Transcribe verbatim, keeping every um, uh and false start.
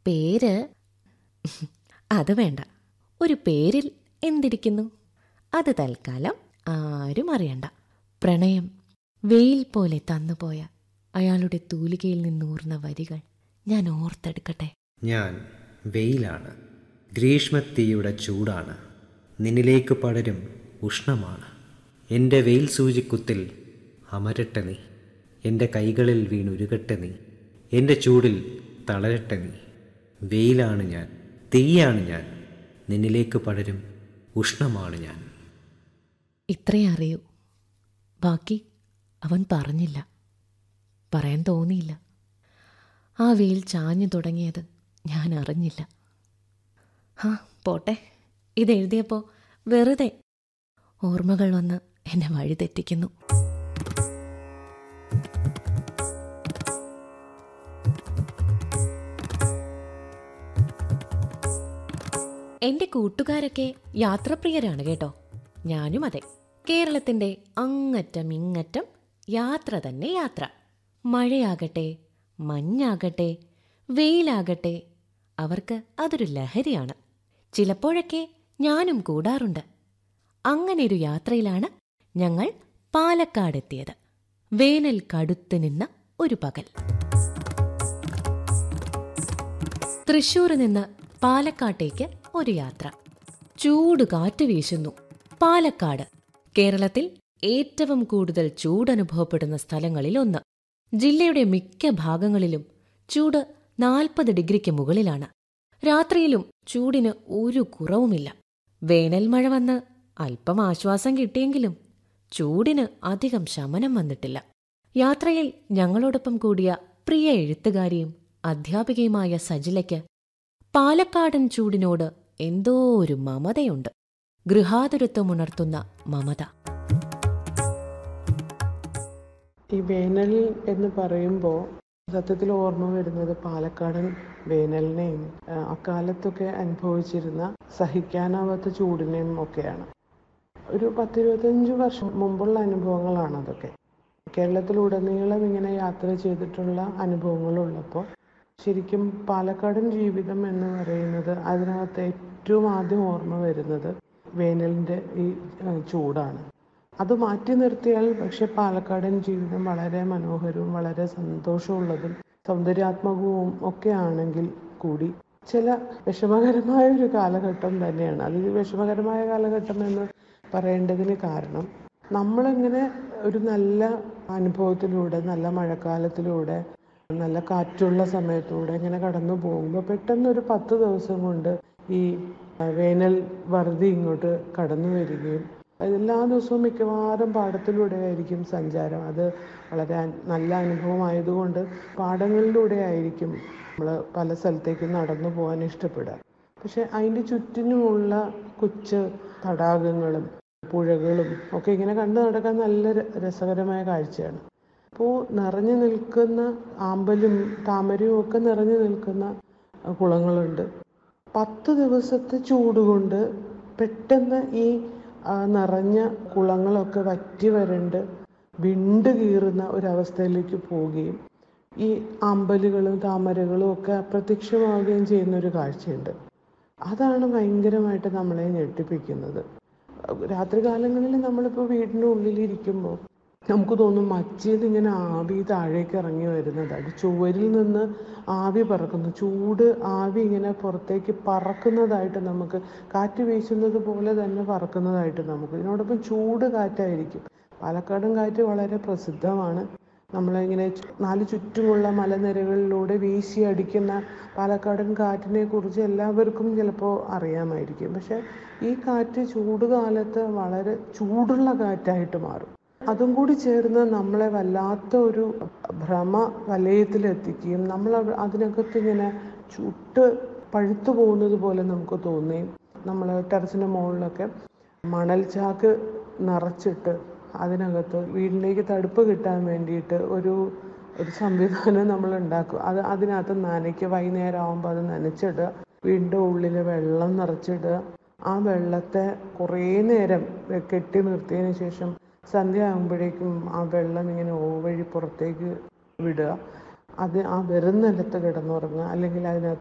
പേര് അത് വേണ്ട. ഒരു പേരിൽ എന്തിരിക്കുന്നു? അത് തൽക്കാലം ആരും അറിയണ്ട. പ്രണയം വെയിൽ പോലെ തന്നുപോയ അയാളുടെ തൂലികയിൽ നിന്നൂർന്ന വരികൾ ഞാൻ ഓർത്തെടുക്കട്ടെ. ഞാൻ വെയിലാണ്, ഗ്രീഷ്മത്തീയുടെ ചൂടാണ്, നിന്നിലേക്ക് പടരും ഉഷ്ണമാണ്. എൻ്റെ വെയിൽ സൂചിക്കുത്തിൽ അമരട്ടെ നീ, എൻ്റെ കൈകളിൽ വീണുരുകട്ടെ നീ, എൻ്റെ ചൂടിൽ തളരട്ടെ നീ. വെയിലാണ് ഞാൻ, തീയാണ് ഞാൻ, നിന്നിലേക്ക് പടരും ഉഷ്ണമാണ് ഞാൻ. ഇത്രേ അറിയൂ. ബാക്കി അവൻ പറഞ്ഞില്ല, പറയാൻ തോന്നിയില്ല. ആ വെയിൽ ചാഞ്ഞു തുടങ്ങിയത് ഞാൻ അറിഞ്ഞില്ല. ആ പോട്ടെ, ഇതെഴുതിയപ്പോൾ വെറുതെ ഓർമ്മകൾ വന്ന് എന്നെ വഴിതെറ്റിക്കുന്നു. എൻ്റെ കൂട്ടുകാരൊക്കെ യാത്രപ്രിയരാണ് കേട്ടോ. ഞാനും അതെ. കേരളത്തിൻ്റെ അങ്ങറ്റം ഇങ്ങറ്റം യാത്ര തന്നെ യാത്ര. മഴയാകട്ടെ, മഞ്ഞാകട്ടെ, വെയിലാകട്ടെ, അവർക്ക് അതൊരു ലഹരിയാണ്. ചിലപ്പോഴൊക്കെ ഞാനും കൂടാറുണ്ട്. അങ്ങനെയൊരു യാത്രയിലാണ് ഞങ്ങൾ പാലക്കാടെത്തിയത്. വേനൽ കടുത്തു നിന്ന ഒരു പകൽ. തൃശ്ശൂർ നിന്ന് പാലക്കാട്ടേക്ക് ഒരു യാത്ര. ചൂട് കാറ്റ് വീശുന്നു. പാലക്കാട് കേരളത്തിൽ ഏറ്റവും കൂടുതൽ ചൂടനുഭവപ്പെടുന്ന സ്ഥലങ്ങളിൽ ഒന്ന്. ജില്ലയുടെ മിക്ക ഭാഗങ്ങളിലും ചൂട് നാൽപ്പത് ഡിഗ്രിക്ക് മുകളിലാണ്. രാത്രിയിലും ചൂടിന് ഒരു കുറവുമില്ല. വേനൽ മഴ വന്ന് അല്പം ആശ്വാസം കിട്ടിയെങ്കിലും ചൂടിന് അധികം ശമനം വന്നിട്ടില്ല. യാത്രയിൽ ഞങ്ങളോടൊപ്പം കൂടിയ പ്രിയ എഴുത്തുകാരിയും അധ്യാപികയുമായ സജിലയ്ക്ക് പാലക്കാടൻ ചൂടിനോട് എന്തോ ഒരു മമതയുണ്ട്. ഗൃഹാതുരത്വമുണർത്തുന്ന മമത. ഈ വേനൽ എന്ന് പറയുമ്പോൾ സത്യത്തിൽ ഓർമ്മ വരുന്നത് പാലക്കാടൻ വേനലിനെയും അക്കാലത്തൊക്കെ അനുഭവിച്ചിരുന്ന സഹിക്കാനാവാത്ത ചൂടിനെയും ഒക്കെയാണ്. ഒരു പത്തിരുപത്തഞ്ച് വർഷം മുമ്പുള്ള അനുഭവങ്ങളാണ് അതൊക്കെ. കേരളത്തിലുടനീളം ഇങ്ങനെ യാത്ര ചെയ്തിട്ടുള്ള അനുഭവങ്ങളുള്ളപ്പോൾ ശരിക്കും പാലക്കാടൻ ജീവിതം എന്ന് പറയുന്നത് അതിനകത്ത് ഏറ്റവും ആദ്യം ഓർമ്മ വരുന്നത് വേനലിൻ്റെ ഈ ചൂടാണ്. അത് മാറ്റി നിർത്തിയാൽ പക്ഷെ പാലക്കാടൻ ജീവിതം വളരെ മനോഹരവും വളരെ സന്തോഷമുള്ളതും സൗന്ദര്യാത്മകവും ഒക്കെ ആണെങ്കിൽ കൂടി ചില വിഷമകരമായ ഒരു കാലഘട്ടം തന്നെയാണ്. അത് വിഷമകരമായ കാലഘട്ടം എന്ന് പറയേണ്ടതിന് കാരണം നമ്മളിങ്ങനെ ഒരു നല്ല അനുഭവത്തിലൂടെ, നല്ല മഴക്കാലത്തിലൂടെ, നല്ല കാറ്റുള്ള സമയത്തൂടെ ഇങ്ങനെ കടന്നു പോകുമ്പോൾ പെട്ടെന്നൊരു പത്ത് ദിവസം കൊണ്ട് ഈ വേനൽ വറുതി ഇങ്ങോട്ട് കടന്നു വരികയും എല്ലാ ദിവസവും മിക്കവാറും പാടത്തിലൂടെ ആയിരിക്കും സഞ്ചാരം. അത് വളരെ നല്ല അനുഭവമായതുകൊണ്ട് പാടങ്ങളിലൂടെ ആയിരിക്കും നമ്മൾ പല സ്ഥലത്തേക്കും നടന്നു പോകാൻ ഇഷ്ടപ്പെടുക. പക്ഷെ അതിൻ്റെ ചുറ്റിനുമുള്ള കൊച്ചു തടാകങ്ങളും പുഴകളും ഒക്കെ ഇങ്ങനെ കണ്ടു നടക്കാൻ നല്ല രസകരമായ കാഴ്ചയാണ്. അപ്പോൾ നിറഞ്ഞു നിൽക്കുന്ന ആമ്പലും താമരയും ഒക്കെ നിറഞ്ഞു നിൽക്കുന്ന കുളങ്ങളുണ്ട്. പത്ത് ദിവസത്തെ ചൂട് കൊണ്ട് പെട്ടെന്ന് ഈ നിറഞ്ഞ കുളങ്ങളൊക്കെ വറ്റി വരണ്ട് വിണ്ട് കീറുന്ന ഒരവസ്ഥയിലേക്ക് പോവുകയും ഈ ആമ്പലുകളും താമരകളും ഒക്കെ അപ്രത്യക്ഷമാവുകയും ചെയ്യുന്നൊരു കാഴ്ചയുണ്ട്. അതാണ് ഭയങ്കരമായിട്ട് നമ്മളെ ഞെട്ടിപ്പിക്കുന്നത്. രാത്രികാലങ്ങളിൽ നമ്മളിപ്പോൾ വീടിൻ്റെ ഉള്ളിലിരിക്കുമ്പോൾ നമുക്ക് തോന്നും മച്ചിയിൽ ഇങ്ങനെ ആവി താഴേക്ക് ഇറങ്ങി വരുന്നതായിട്ട്, ചുവരിൽ നിന്ന് ആവി പറക്കുന്നു, ചൂട് ആവി ഇങ്ങനെ പുറത്തേക്ക് പറക്കുന്നതായിട്ട് നമുക്ക്, കാറ്റ് വീശുന്നത് പോലെ തന്നെ പറക്കുന്നതായിട്ട് നമുക്ക്. ഇതിനോടൊപ്പം ചൂട് കാറ്റായിരിക്കും. പാലക്കാടൻ കാറ്റ് വളരെ പ്രസിദ്ധമാണ്. നമ്മളിങ്ങനെ നാല് ചുറ്റുമുള്ള മലനിരകളിലൂടെ വീശി അടിക്കുന്ന പാലക്കാടൻ കാറ്റിനെ കുറിച്ച് എല്ലാവർക്കും ചിലപ്പോൾ അറിയാമായിരിക്കും. പക്ഷെ ഈ കാറ്റ് ചൂട് കാലത്ത് വളരെ ചൂടുള്ള കാറ്റായിട്ട് മാറും. അതും കൂടി ചേർന്ന് നമ്മളെ വല്ലാത്ത ഒരു ഭ്രമ വലയത്തിലെത്തിക്കുകയും നമ്മൾ അതിനകത്ത് ഇങ്ങനെ ചുട്ട് പഴുത്തു പോകുന്നത് പോലെ നമുക്ക് തോന്നുകയും, നമ്മൾ ടെറസിൻ്റെ മുകളിലൊക്കെ മണൽ ചാക്ക് നിറച്ചിട്ട് അതിനകത്ത് വീടിലേക്ക് തടുപ്പ് കിട്ടാൻ വേണ്ടിയിട്ട് ഒരു ഒരു സംവിധാനം നമ്മൾ ഉണ്ടാക്കും. അത് അതിനകത്ത് നനയ്ക്കുക, വൈകുന്നേരം ആകുമ്പോൾ അത് നനച്ചിടുക, വീടിൻ്റെ ഉള്ളിൽ വെള്ളം നിറച്ചിടുക, ആ വെള്ളത്തെ കുറേ നേരം കെട്ടി നിർത്തിയതിന് ശേഷം സന്ധ്യ ആകുമ്പോഴേക്കും ആ വെള്ളം ഇങ്ങനെ ഓവഴി പുറത്തേക്ക് വിടുക. അത് ആ വെറും നിലത്ത് കിടന്നുറങ്ങുക, അല്ലെങ്കിൽ അതിനകത്ത്